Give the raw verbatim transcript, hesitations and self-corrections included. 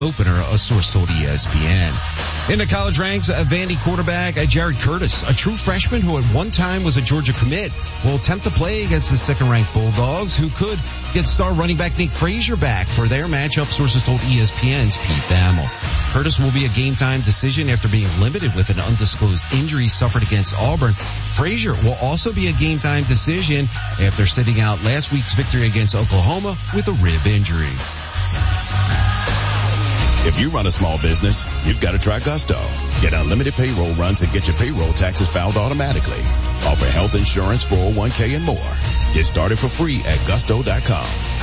opener, a source told E S P N. In the college ranks, a Vandy quarterback, Jared Curtis, a true freshman who at one time was a Georgia commit, will attempt to play against the second-ranked Bulldogs, who could get star running back Nick Frazier back for their matchup, sources told E S P N's Pete Thamel. Curtis will be a game-time decision after being limited with an undisclosed injury suffered against Auburn. Frazier will also be a game-time decision after sitting out last week's victory against Oklahoma with a rib injury. If you run a small business, you've got to try Gusto. Get unlimited payroll runs and get your payroll taxes filed automatically. Offer health insurance, four oh one k, and more. Get started for free at gusto dot com.